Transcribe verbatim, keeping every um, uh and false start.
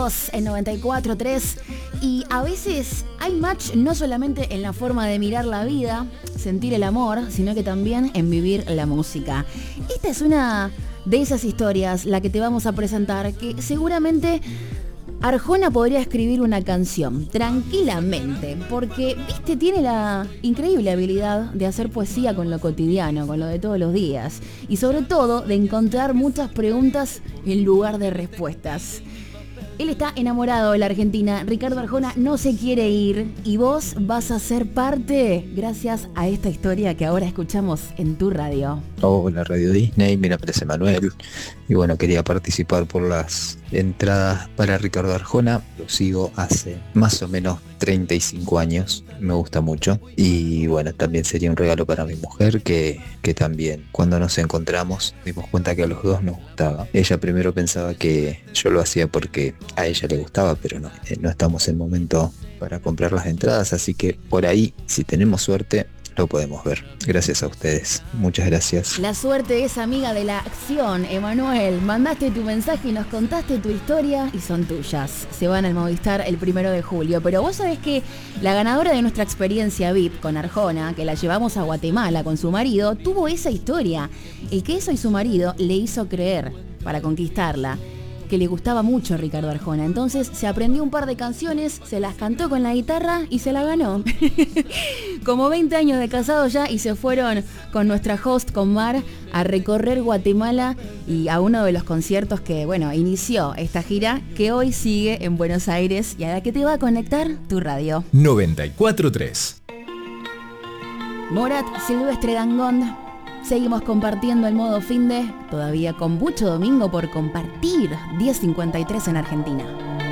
vos en noventa y cuatro tres. Y a veces hay match no solamente en la forma de mirar la vida, sentir el amor, sino que también en vivir la música. Esta es una de esas historias, la que te vamos a presentar, que seguramente Arjona podría escribir una canción tranquilamente, porque, viste, tiene la increíble habilidad de hacer poesía con lo cotidiano, con lo de todos los días, y sobre todo de encontrar muchas preguntas en lugar de respuestas. Él está enamorado de la Argentina, Ricardo Arjona no se quiere ir y vos vas a ser parte gracias a esta historia que ahora escuchamos en tu radio. Hola Radio Disney, mi nombre es Emanuel y bueno, quería participar por las entradas para Ricardo Arjona. Lo sigo hace más o menos treinta y cinco años, me gusta mucho y bueno, también sería un regalo para mi mujer que, que también cuando nos encontramos dimos cuenta que a los dos nos gustaba. Ella primero pensaba que yo lo hacía porque a ella le gustaba, pero no, eh, no estamos en momento para comprar las entradas, así que por ahí, si tenemos suerte, lo podemos ver. Gracias a ustedes. Muchas gracias. La suerte es amiga de la acción, Emanuel. Mandaste tu mensaje y nos contaste tu historia y son tuyas. Se van al Movistar el primero de julio. Pero vos sabés que la ganadora de nuestra experiencia V I P con Arjona, que la llevamos a Guatemala con su marido, tuvo esa historia. El que eso y su marido le hizo creer, para conquistarla, que le gustaba mucho Ricardo Arjona. Entonces se aprendió un par de canciones, se las cantó con la guitarra y se la ganó. Como veinte años de casado ya, y se fueron con nuestra host, con Mar, a recorrer Guatemala y a uno de los conciertos que, bueno, inició esta gira que hoy sigue en Buenos Aires y a la que te va a conectar tu radio. noventa y cuatro tres. Morat, Silvestre Dangond. Seguimos compartiendo el modo finde, todavía con mucho domingo por compartir. diez cincuenta y tres en Argentina.